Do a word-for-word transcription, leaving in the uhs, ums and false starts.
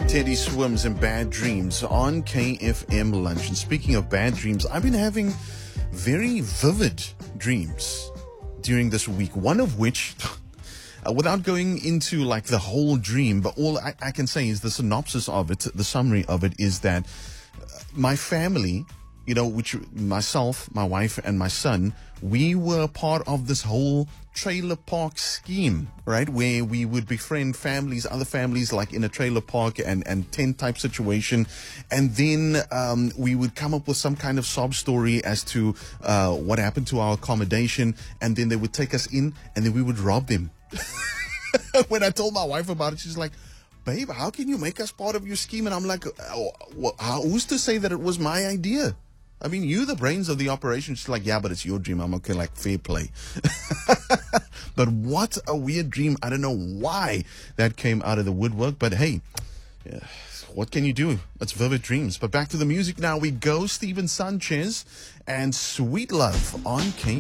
Teddy Swims and Bad Dreams on K F M Lunch. And speaking of bad dreams, I've been having very vivid dreams during this week. One of which, uh, without going into like the whole dream, but all I, I can say is the synopsis of it, the summary of it is that uh, my family, you know, which myself, my wife, and my son, we were part of this whole trailer park scheme, right? Where we would befriend families, other families, like in a trailer park and, and tent type situation. And then um, we would come up with some kind of sob story as to uh, what happened to our accommodation. And then they would take us in and then we would rob them. When I told my wife about it, she's like, babe, how can you make us part of your scheme? And I'm like, oh, well, how, who's to say that it was my idea? I mean, you the brains of the operation. She's like, yeah, but it's your dream. I'm okay, like, fair play. But what a weird dream. I don't know why that came out of the woodwork. But hey, yeah, what can you do? It's vivid dreams. But back to the music now we go. Steven Sanchez and Sweet Love on K.